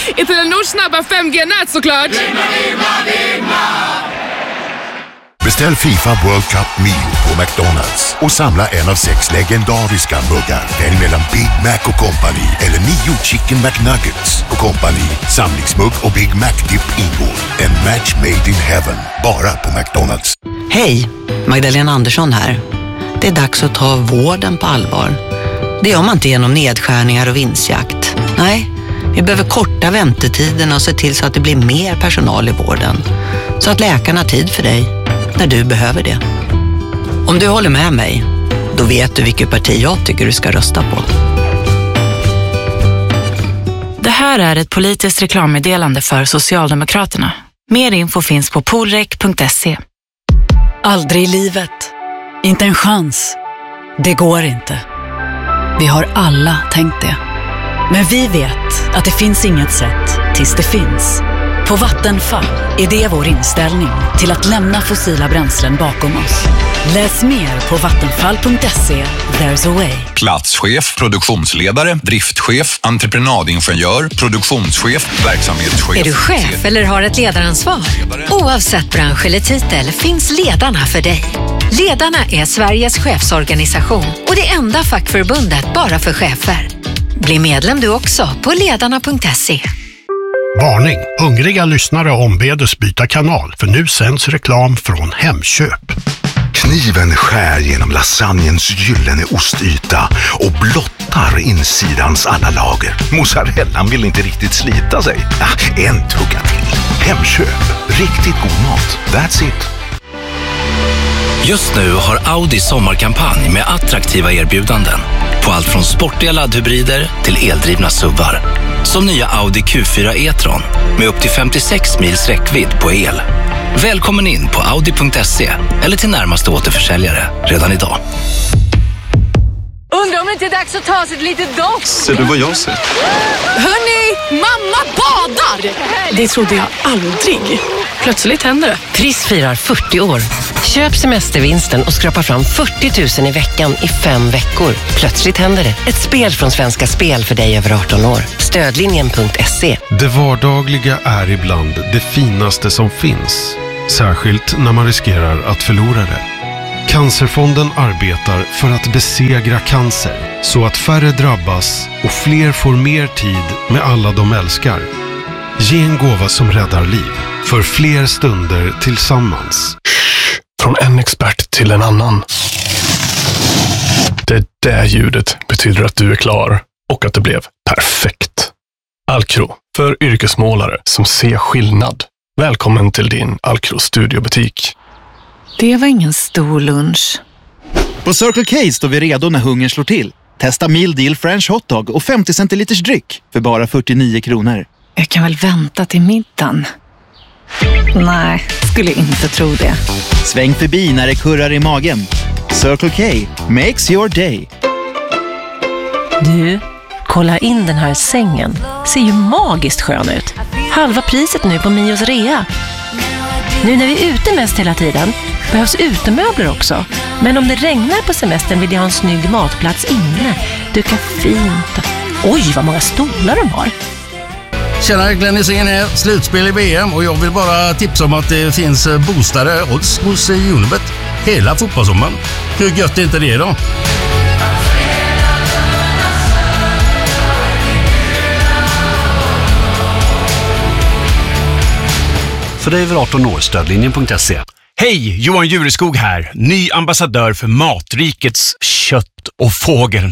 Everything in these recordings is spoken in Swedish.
I Telenors snabba 5G-nät såklart. Beställ FIFA World Cup Meal på McDonalds och samla en av 6 legendariska muggar. Välj mellan Big Mac och Company eller 9 Chicken McNuggets och Company. Samlingsmugg och Big Mac Dip ingår. En match made in heaven. Bara på McDonalds. Hej, Magdalena Andersson här. Det är dags att ta vården på allvar. Det gör man inte genom nedskärningar och vinstjakt. Nej, vi behöver korta väntetiderna och se till så att det blir mer personal i vården. Så att läkarna har tid för dig när du behöver det. Om du håller med mig, då vet du vilket parti jag tycker du ska rösta på. Det här är ett politiskt reklammeddelande för Socialdemokraterna. Mer info finns på polrek.se. Aldrig i livet. Inte en chans. Det går inte. Vi har alla tänkt det. Men vi vet att det finns inget sätt tills det finns. På Vattenfall är det vår inställning till att lämna fossila bränslen bakom oss. Läs mer på vattenfall.se. There's a way. Platschef, produktionsledare, driftchef, entreprenadingenjör, produktionschef, verksamhetschef. Är du chef eller har ett ledaransvar? Oavsett bransch eller titel finns Ledarna för dig. Ledarna är Sveriges chefsorganisation och det enda fackförbundet bara för chefer. Bli medlem du också på ledarna.se. Varning! Hungriga lyssnare ombedes byta kanal för nu sänds reklam från Hemköp. Kniven skär genom lasagnens gyllene ostyta och blottar insidans alla lager. Mozzarellan vill inte riktigt slita sig. En tugga till. Hemköp. Riktigt god mat. That's it. Just nu har Audi sommarkampanj med attraktiva erbjudanden på allt från sportiga laddhybrider till eldrivna SUVar. Som nya Audi Q4 e-tron med upp till 56 mils räckvidd på el. Välkommen in på audi.se eller till närmaste återförsäljare redan idag. Undrar om det inte är dags att ta sig ett litet dopp. Ser du vad jag ser? Hörni, mamma badar! Det trodde jag aldrig. Plötsligt händer det. Triss firar 40 år. Köp semestervinsten och skrapa fram 40 000 i veckan i 5 veckor. Plötsligt händer det. Ett spel från Svenska Spel för dig över 18 år. Stödlinjen.se. Det vardagliga är ibland det finaste som finns. Särskilt när man riskerar att förlora det. Cancerfonden arbetar för att besegra cancer så att färre drabbas och fler får mer tid med alla de älskar. Ge en gåva som räddar liv för fler stunder tillsammans. Från en expert till en annan. Det där ljudet betyder att du är klar och att det blev perfekt. Alcro, för yrkesmålare som ser skillnad. Välkommen till din Alcro studiobutik. Det var ingen stor lunch. På Circle K står vi redo när hungern slår till. Testa Meal Deal French Hotdog och 50 centiliters dryck för bara 49 kronor. Jag kan väl vänta till middagen. Nej, skulle inte tro det. Sväng förbi när det kurrar i magen. Circle K makes your day. Du, kolla in den här sängen. Ser ju magiskt skön ut. Halva priset nu på Mios rea. Nu när vi är ute mest hela tiden behövs utemöbler också. Men om det regnar på semestern vill jag ha en snygg matplats inne. Duka fint. Oj, vad många stolar de har. Tjena, Glenn Hysén här. Slutspel i VM och jag vill bara tipsa om att det finns boostade odds hos Unibet hela fotbollssommaren. Hur gött är inte det då? För dig över 18 år, stödlinjen.se. Hej, Johan Jureskog här. Ny ambassadör för Matrikets kött och fågel.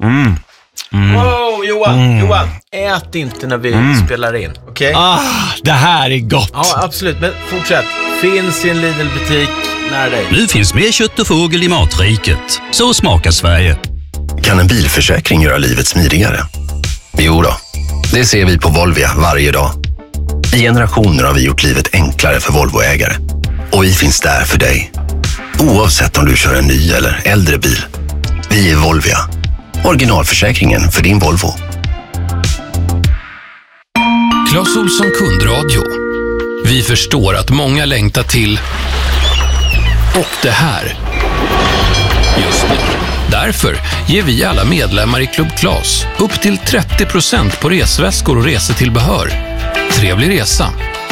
Wow, Johan, ät inte när vi spelar in, okej? Det här är gott. Ja, absolut, men fortsätt. Finns i en Lidl-butik nära dig. Nu finns mer kött och fågel i Matriket. Så smakar Sverige. Kan en bilförsäkring göra livet smidigare? Jo då, det ser vi på Volvia varje dag. I generationer har vi gjort livet enklare för Volvo-ägare. Och vi finns där för dig. Oavsett om du kör en ny eller äldre bil. Vi är Volvia. Originalförsäkringen för din Volvo. Clas Ohlson kundradio. Vi förstår att många längtar till och det här. Just nu. Där Därför ger vi alla medlemmar i Club Claes upp till 30% på resväskor och resetillbehör. Trevlig resa!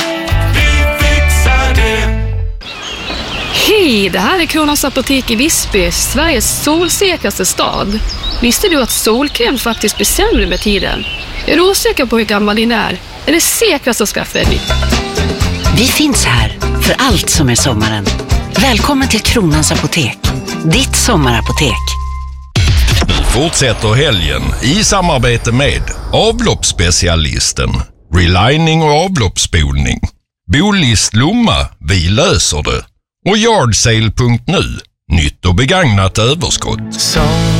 Hej, det här är Kronans Apotek i Visby, Sveriges solsäkraste stad. Visste du att solkräm faktiskt blir sämre med tiden? Är du osäker på hur gammal din är det säkraste att skaffa en ny? Vi finns här för allt som är sommaren. Välkommen till Kronans Apotek, ditt sommarapotek. Nu fortsätter helgen i samarbete med avloppsspecialisten, relining och avloppsspolning. Bolist Lomma, vi löser det. Och yardsale.nu, nytt och begagnat överskott.